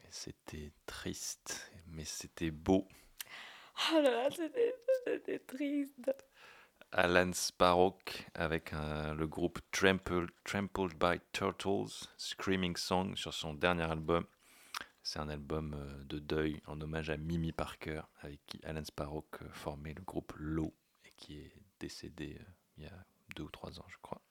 C'était triste, mais c'était beau. Oh là là, c'était triste. Alan Sparrow avec le groupe Trampled by Turtles, Screaming Song sur son dernier album. C'est un album de deuil en hommage à Mimi Parker, avec qui Alan Sparrow formait le groupe Low et qui est décédé il y a 2 ou 3 ans, je crois.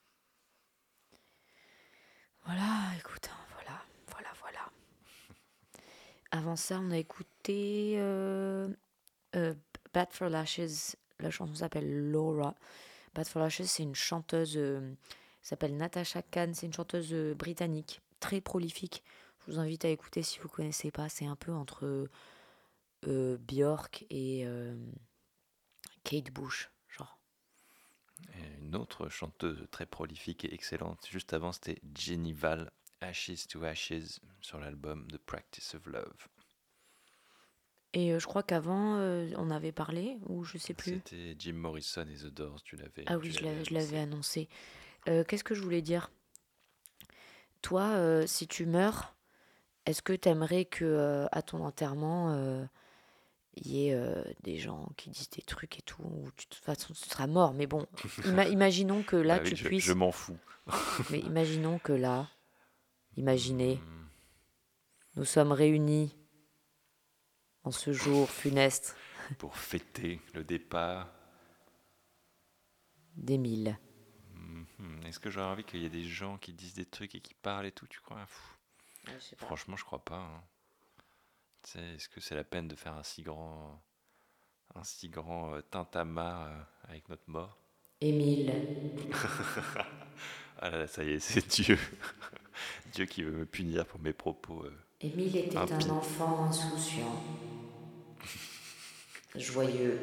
Voilà, écoute, hein, voilà. Avant ça, on a écouté euh, Bad for Lashes. La chanson s'appelle Laura. Bad for Lashes, c'est une chanteuse, s'appelle Natasha Khan. C'est une chanteuse britannique, très prolifique. Je vous invite à écouter si vous ne connaissez pas. C'est un peu entre Björk et Kate Bush, genre. Et une autre chanteuse très prolifique et excellente, juste avant, c'était Jenny Val, Ashes to Ashes, sur l'album The Practice of Love. Et je crois qu'avant, on avait parlé, ou je sais plus. C'était Jim Morrison et The Doors, tu l'avais Ah oui, je l'avais annoncé. annoncé. Qu'est-ce que je voulais dire? Toi, si tu meurs, est-ce que t'aimerais que à ton enterrement, il y ait des gens qui disent des trucs et tout, ou de toute façon tu seras mort, mais bon, imaginons que là Bah oui, tu je puisses, m'en fous. mais imaginons que là, imaginez, Hmm, nous sommes réunis en ce jour funeste pour fêter le départ, d'Émile. est-ce que j'aurais envie qu'il y ait des gens qui disent des trucs et qui parlent et tout, tu crois? Ouais, je sais pas. Franchement, je crois pas, hein. Tu sais, est-ce que c'est la peine de faire un si grand tintamarre avec notre mort? Émile. Ah là là, ça y est, c'est Dieu. Dieu qui veut me punir pour mes propos Émile était un impies. enfant insouciant, joyeux,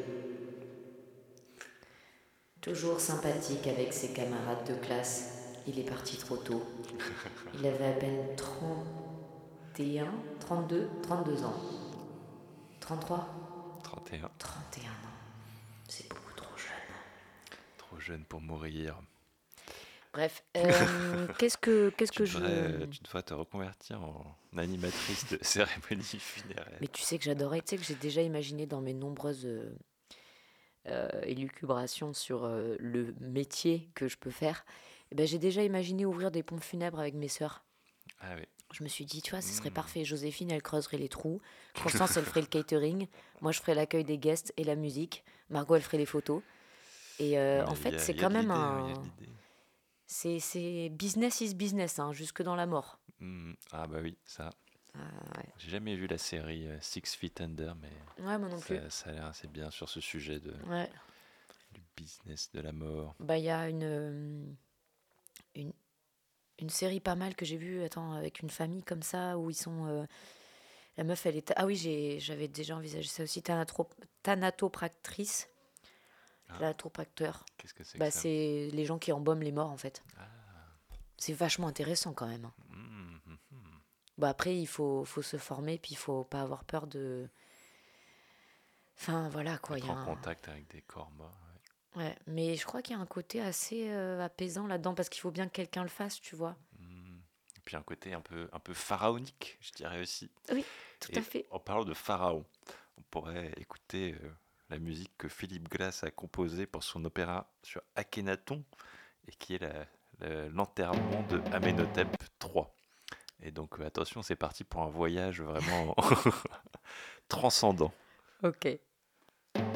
toujours sympathique avec ses camarades de classe. Il est parti trop tôt. Il avait à peine 31, 32, 32 ans. 33, 31, 31 ans. C'est beaucoup trop jeune. trop jeune pour mourir. Bref, qu'est-ce que je... Tu devrais te reconvertir en animatrice de cérémonie funéraire. Mais tu sais que j'adorais, tu sais que j'ai déjà imaginé dans mes nombreuses élucubrations sur le métier que je peux faire, eh ben, j'ai déjà imaginé ouvrir des pompes funèbres avec mes sœurs. Ah oui. Je me suis dit, tu vois, ce serait Hmm. parfait. Joséphine, elle creuserait les trous. Constance, elle ferait le catering. Moi, je ferais l'accueil des guests et la musique. Margot, elle ferait les photos. Et en Mais fait, c'est il y a quand de même l'idée, hein, il y a de un... l'idée. C'est business is business, hein, jusque dans la mort. Ah bah oui, ça. Ouais. J'ai jamais vu la série Six Feet Under, mais Ouais, moi non plus. ça a l'air assez bien sur ce sujet Ouais. du business de la mort. Bah, il y a une, une série pas mal que j'ai vue, attends, avec une famille comme ça, où ils sont... la meuf, elle est... Ah oui, j'avais déjà envisagé ça aussi, thanatopractrice, Ah, thanatopracteur. qu'est-ce que c'est que Bah, ça? c'est les gens qui embaument les morts, en fait. Ah, C'est vachement intéressant quand même, hein. hum, hum, hum. Bah après, faut se former, puis il faut pas avoir peur de... Enfin, voilà, quoi, il y Être a en un... contact avec des corps morts. Ouais, mais je crois qu'il y a un côté assez apaisant là-dedans, parce qu'il faut bien que quelqu'un le fasse, tu vois. Ouais. Et puis un côté un peu pharaonique, je dirais aussi. Oui, tout à Et fait. en parlant de pharaon, on pourrait écouter la musique que Philippe Glass a composée pour son opéra sur Akhenaton, et qui est l'enterrement de Amenhotep III. Et donc attention, c'est parti pour un voyage vraiment transcendant. Ok.